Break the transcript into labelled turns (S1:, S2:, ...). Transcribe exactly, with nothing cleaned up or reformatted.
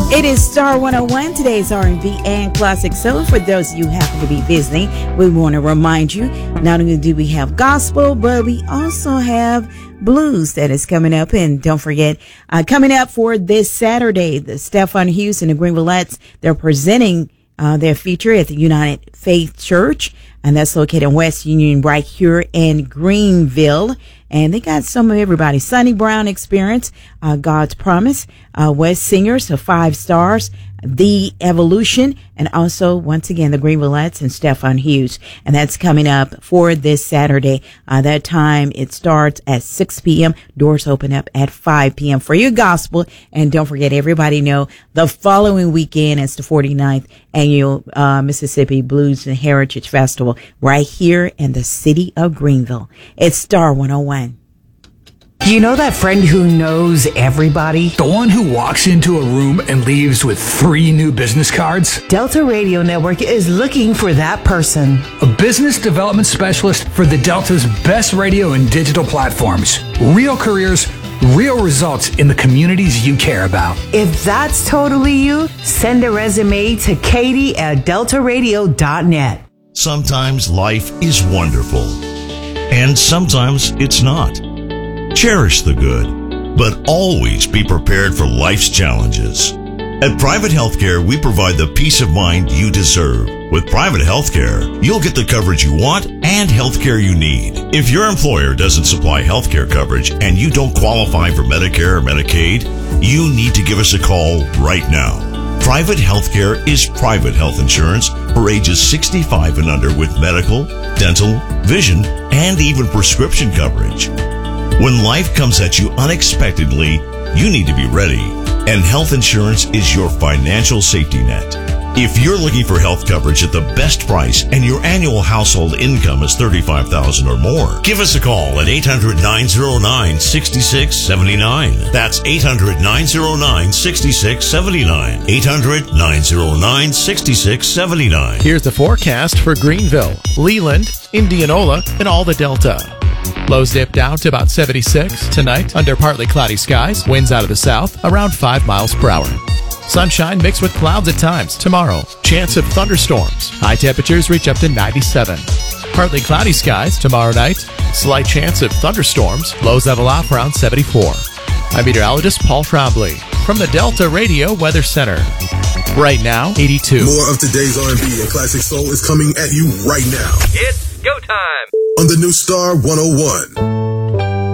S1: It is Star one oh one, today's R and B and Classic Soul. For those of you who happen to be visiting, we want to remind you, not only do we have gospel, but we also have blues that is coming up. And don't forget, uh, coming up for this Saturday, the Stephan Hughes and the Greenvillettes, they're presenting uh, their feature at the United Faith Church, and that's located in West Union right here in Greenville. And they got some of everybody. Sonny Brown Experience, uh, God's Promise, uh, West Singers, so Five Stars, The Evolution, and also, once again, the Greenvillettes and Stephan Hughes. And that's coming up for this Saturday. Uh, that time, it starts at six p.m. Doors open up at five p.m. for your gospel. And don't forget, everybody know, the following weekend is the forty-ninth Annual uh, Mississippi Blues and Heritage Festival right here in the city of Greenville. It's Star one oh one.
S2: You know that friend who knows everybody?
S3: The one who walks into a room and leaves with three new business cards?
S2: Delta Radio Network is looking for that person.
S3: A business development specialist for the Delta's best radio and digital platforms. Real careers, real results in the communities you care about.
S2: If that's totally you, send a resume to Katie at delta radio dot net.
S4: Sometimes life is wonderful, and sometimes it's not. Cherish the good, but always be prepared for life's challenges. At Private Healthcare, we provide the peace of mind you deserve. With Private Healthcare, you'll get the coverage you want and healthcare you need. If your employer doesn't supply healthcare coverage and you don't qualify for Medicare or Medicaid, you need to give us a call right now. Private Healthcare is private health insurance for ages sixty-five and under with medical, dental, vision, and even prescription coverage. When life comes at you unexpectedly, you need to be ready, and health insurance is your financial safety net. If you're looking for health coverage at the best price and your annual household income is thirty-five thousand dollars or more, give us a call at eight hundred, nine oh nine, six six seven nine. That's eight hundred, nine oh nine, six six seven nine. eight hundred, nine oh nine, six six seven nine.
S5: Here's the forecast for Greenville, Leland, Indianola, and all the Delta. Lows dip down to about seventy-six tonight under partly cloudy skies. Winds out of the south around five miles per hour. Sunshine mixed with clouds at times tomorrow. Chance of thunderstorms. High temperatures reach up to ninety-seven. Partly cloudy skies tomorrow night. Slight chance of thunderstorms. Lows level off around seventy-four. I'm meteorologist Paul Trombley from the Delta Radio Weather Center. Right now, eighty-two.
S6: More of today's R and B and Classic Soul is coming at you right now.
S7: It's go time
S6: on the new Star one oh one.